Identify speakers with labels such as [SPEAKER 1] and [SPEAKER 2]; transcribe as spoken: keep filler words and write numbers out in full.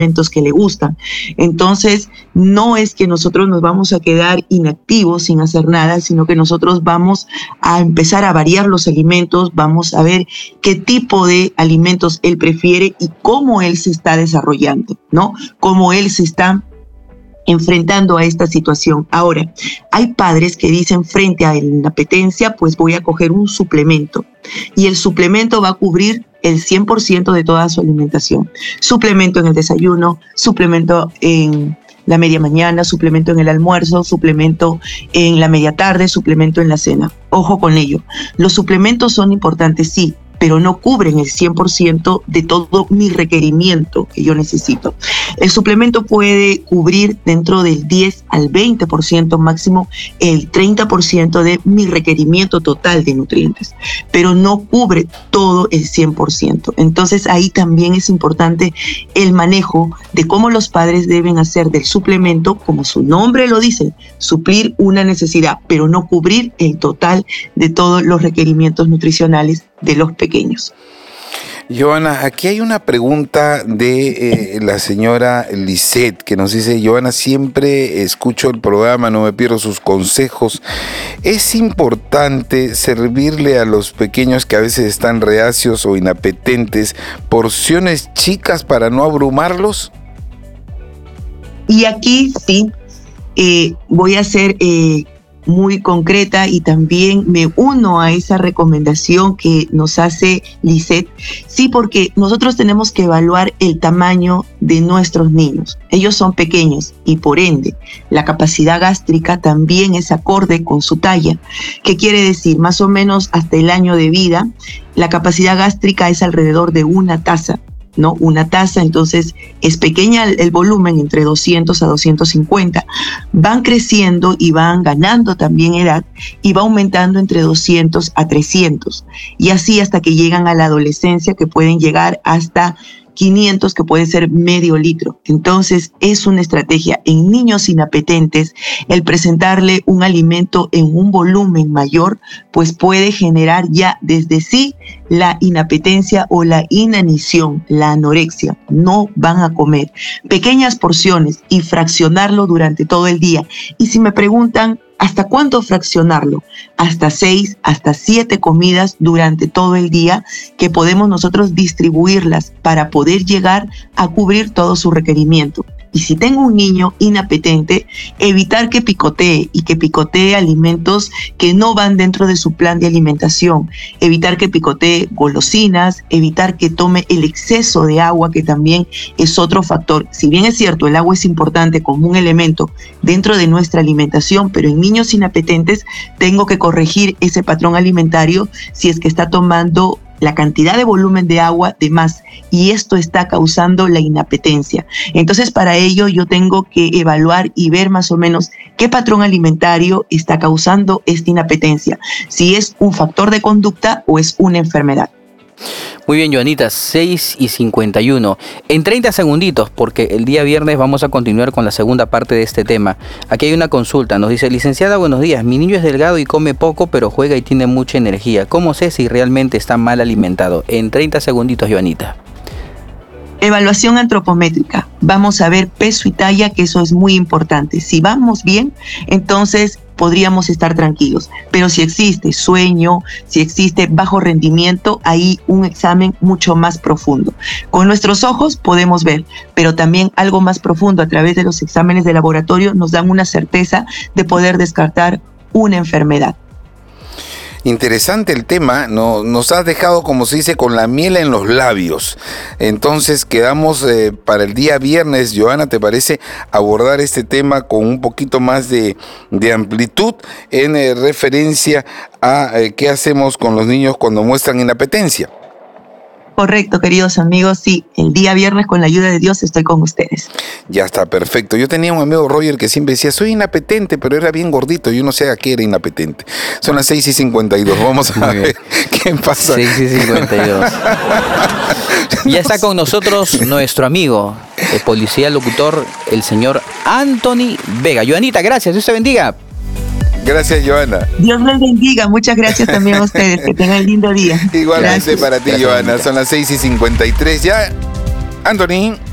[SPEAKER 1] que le gustan. Entonces, no es que nosotros nos vamos a quedar inactivos sin hacer nada, sino que nosotros vamos a empezar a variar los alimentos, vamos a ver qué tipo de alimentos él prefiere y cómo él se está desarrollando, ¿no? Cómo él se está enfrentando a esta situación. Ahora, hay padres que dicen frente a la inapetencia, pues voy a coger un suplemento y el suplemento va a cubrir el cien por ciento de toda su alimentación. Suplemento en el desayuno, suplemento en la media mañana, suplemento en el almuerzo, suplemento en la media tarde, suplemento en la cena. Ojo con ello. Los suplementos son importantes, sí, pero no cubren el cien por ciento de todo mi requerimiento que yo necesito. El suplemento puede cubrir dentro del diez al veinte por ciento máximo el treinta por ciento de mi requerimiento total de nutrientes, pero no cubre todo el cien por ciento. Entonces ahí también es importante el manejo de cómo los padres deben hacer del suplemento, como su nombre lo dice, suplir una necesidad, pero no cubrir el total de todos los requerimientos nutricionales de los pequeños.
[SPEAKER 2] Joana, aquí hay una pregunta de eh, la señora Lisette que nos dice: Joana, siempre escucho el programa, no me pierdo sus consejos. ¿Es importante servirle a los pequeños que a veces están reacios o inapetentes porciones chicas para no abrumarlos?
[SPEAKER 1] Y aquí sí, eh, voy a ser eh, muy concreta y también me uno a esa recomendación que nos hace Lisette. Sí, porque nosotros tenemos que evaluar el tamaño de nuestros niños. Ellos son pequeños y por ende la capacidad gástrica también es acorde con su talla. ¿Qué quiere decir? Más o menos hasta el año de vida, la capacidad gástrica es alrededor de una taza. ¿No? Una taza, entonces es pequeña el, el volumen, entre doscientos a doscientos cincuenta. Van creciendo y van ganando también edad y va aumentando entre doscientos a trescientos. Y así hasta que llegan a la adolescencia, que pueden llegar hasta quinientos, que puede ser medio litro. Entonces es una estrategia en niños inapetentes el presentarle un alimento en un volumen mayor, pues puede generar ya desde sí la inapetencia o la inanición, la anorexia. No van a comer pequeñas porciones y fraccionarlo durante todo el día. Y si me preguntan, ¿hasta cuánto fraccionarlo? Hasta seis, hasta siete comidas durante todo el día, que podemos nosotros distribuirlas para poder llegar a cubrir todo su requerimiento. Y si tengo un niño inapetente, evitar que picotee y que picotee alimentos que no van dentro de su plan de alimentación. Evitar que picotee golosinas, evitar que tome el exceso de agua, que también es otro factor. Si bien es cierto, el agua es importante como un elemento dentro de nuestra alimentación, pero en niños inapetentes tengo que corregir ese patrón alimentario si es que está tomando la cantidad de volumen de agua de más, y esto está causando la inapetencia. Entonces, para ello yo tengo que evaluar y ver más o menos qué patrón alimentario está causando esta inapetencia, si es un factor de conducta o es una enfermedad.
[SPEAKER 3] Muy bien, Joanita, seis y cincuenta y uno. En treinta segunditos, porque el día viernes vamos a continuar con la segunda parte de este tema. Aquí hay una consulta, nos dice: licenciada, buenos días, mi niño es delgado y come poco, pero juega y tiene mucha energía. ¿Cómo sé si realmente está mal alimentado? En treinta segunditos, Joanita.
[SPEAKER 1] Evaluación antropométrica. Vamos a ver peso y talla, que eso es muy importante. Si vamos bien, entonces podríamos estar tranquilos. Pero si existe sueño, si existe bajo rendimiento, ahí un examen mucho más profundo. Con nuestros ojos podemos ver, pero también algo más profundo a través de los exámenes de laboratorio nos dan una certeza de poder descartar una enfermedad.
[SPEAKER 2] Interesante el tema, no, nos has dejado, como se dice, con la miel en los labios. Entonces quedamos eh, para el día viernes, Joana, ¿te parece abordar este tema con un poquito más de, de amplitud en eh, referencia a eh, qué hacemos con los niños cuando muestran inapetencia?
[SPEAKER 1] Correcto, queridos amigos, sí, el día viernes con la ayuda de Dios estoy con ustedes.
[SPEAKER 2] Ya está, perfecto. Yo tenía un amigo, Roger, que siempre decía: soy inapetente, pero era bien gordito, yo no sé a qué era inapetente. Son las seis y cincuenta y dos, vamos a ver qué pasa.
[SPEAKER 3] seis y cincuenta y dos. Ya está con nosotros nuestro amigo, el policía locutor, el señor Anthony Vega. Joanita, gracias, Dios te bendiga.
[SPEAKER 2] Gracias, Joana.
[SPEAKER 1] Dios les bendiga. Muchas gracias también a ustedes. Que tengan lindo día.
[SPEAKER 2] Igualmente
[SPEAKER 1] gracias.
[SPEAKER 2] Para ti, Joana. Son las seis y cincuenta y tres ya. Anthony.